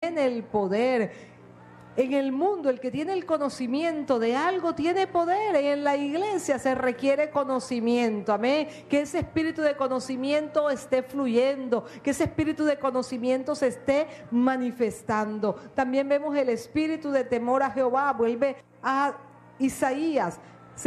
tiene el poder. En el mundo, el que tiene el conocimiento de algo tiene poder. Y en la iglesia se requiere conocimiento. Amén. Que ese espíritu de conocimiento esté fluyendo. Que ese espíritu de conocimiento se esté manifestando. También vemos el espíritu de temor a Jehová. Vuelve a Isaías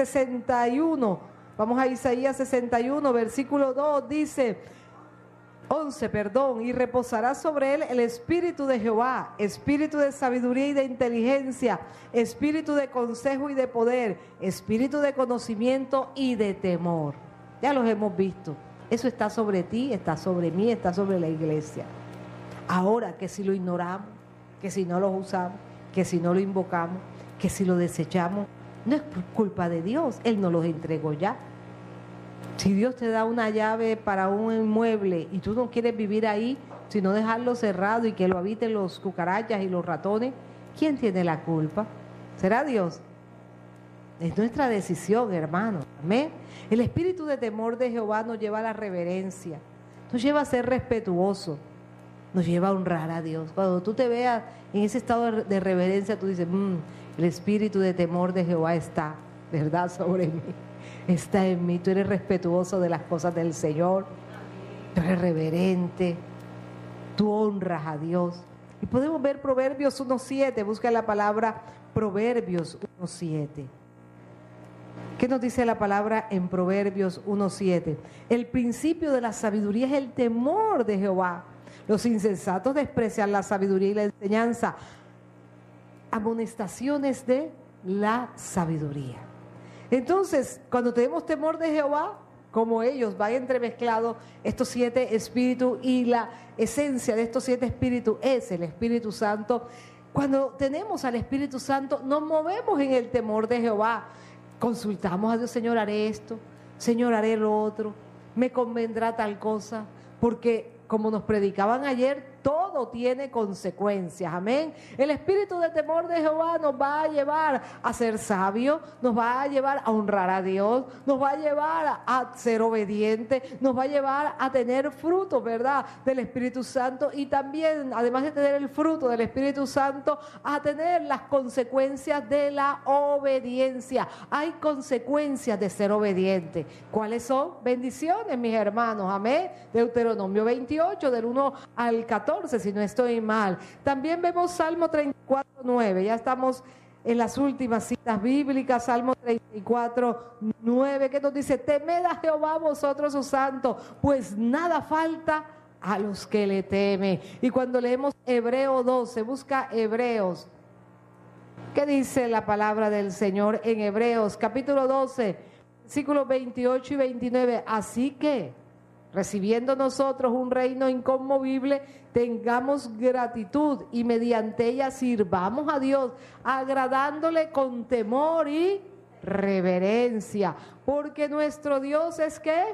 61. Vamos a Isaías 61, versículo 2. Dice... 11, y reposará sobre él el espíritu de Jehová, espíritu de sabiduría y de inteligencia, espíritu de consejo y de poder, espíritu de conocimiento y de temor. Ya los hemos visto. Eso está sobre ti, está sobre mí, está sobre la iglesia. Ahora, que si lo ignoramos, que si no lo usamos, que si no lo invocamos, que si lo desechamos, no es culpa de Dios, Él nos los entregó ya. Si Dios te da una llave para un inmueble y tú no quieres vivir ahí, sino dejarlo cerrado y que lo habiten los cucarachas y los ratones, ¿quién tiene la culpa? ¿Será Dios? Es nuestra decisión, hermano. Amén. El espíritu de temor de Jehová nos lleva a la reverencia, nos lleva a ser respetuoso, nos lleva a honrar a Dios. Cuando tú te veas en ese estado de reverencia, tú dices, el espíritu de temor de Jehová está, ¿verdad?, sobre mí. Está en mí, tú eres respetuoso de las cosas del Señor, tú eres reverente, tú honras a Dios. Y podemos ver Proverbios 1:7, busca la palabra Proverbios 1:7. ¿Qué nos dice la palabra en Proverbios 1:7? El principio de la sabiduría es el temor de Jehová. Los insensatos desprecian la sabiduría y la enseñanza. Amonestaciones de la sabiduría. Entonces, cuando tenemos temor de Jehová, como ellos van entremezclados estos 7 espíritus, y la esencia de estos 7 espíritus es el Espíritu Santo. Cuando tenemos al Espíritu Santo, nos movemos en el temor de Jehová. Consultamos a Dios, Señor, haré esto, Señor, haré lo otro, me convendrá tal cosa, porque como nos predicaban ayer, todo tiene consecuencias, amén. El espíritu de temor de Jehová nos va a llevar a ser sabios, nos va a llevar a honrar a Dios, nos va a llevar a ser obedientes, nos va a llevar a tener frutos, ¿verdad?, del Espíritu Santo, y también, además de tener el fruto del Espíritu Santo, a tener las consecuencias de la obediencia. Hay consecuencias de ser obediente. ¿Cuáles son? Bendiciones, mis hermanos, amén. Deuteronomio 28, del 1 al 14, si no estoy mal. También vemos Salmo 34:9. Ya estamos en las últimas citas bíblicas. Salmo 34:9, que nos dice: temed a Jehová vosotros sus santos, pues nada falta a los que le temen. Y cuando leemos Hebreos 12, busca Hebreos. ¿Qué dice la palabra del Señor en Hebreos capítulo 12, versículos 28 y 29? Así que, recibiendo nosotros un reino inconmovible, tengamos gratitud y mediante ella sirvamos a Dios, agradándole con temor y reverencia, porque nuestro Dios es ¿qué?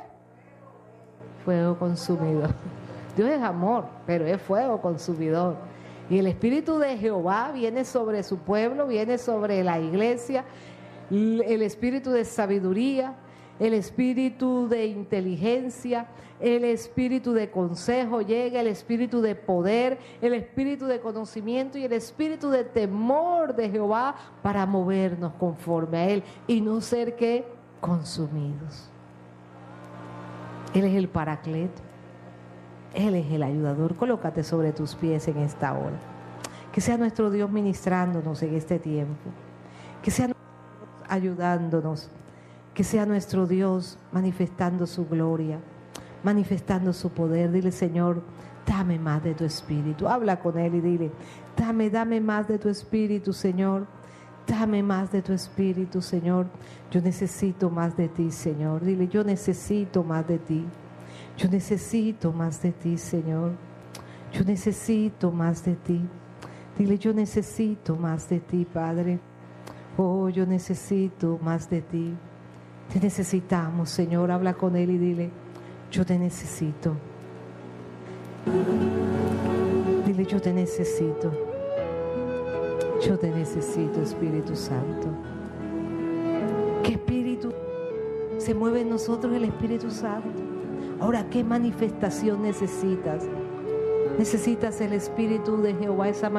Fuego consumidor. Dios es amor, pero es fuego consumidor. Y el Espíritu de Jehová viene sobre su pueblo, viene sobre la iglesia, el espíritu de sabiduría, el espíritu de inteligencia, el espíritu de consejo, llega el espíritu de poder, el espíritu de conocimiento y el espíritu de temor de Jehová para movernos conforme a Él y no ser ¿qué? Consumidos. Él es el Paracleto, Él es el ayudador. Colócate sobre tus pies en esta hora. Que sea nuestro Dios ministrándonos en este tiempo, que sea nuestro Dios ayudándonos, que sea nuestro Dios manifestando su gloria, manifestando su poder. Dile: Señor, dame más de tu espíritu. Habla con Él y dile: dame más de tu espíritu, Señor. Dame más de tu espíritu, Señor. Yo necesito más de ti, Señor. Dile: yo necesito más de ti. Yo necesito más de ti, Señor. Yo necesito más de ti. Dile: yo necesito más de ti, Padre. Oh, yo necesito más de ti. Te necesitamos, Señor. Habla con Él y dile: yo te necesito. Dile: yo te necesito. Yo te necesito, Espíritu Santo. ¿Qué espíritu se mueve en nosotros? El Espíritu Santo. Ahora, ¿qué manifestación necesitas? Necesitas el Espíritu de Jehová, esa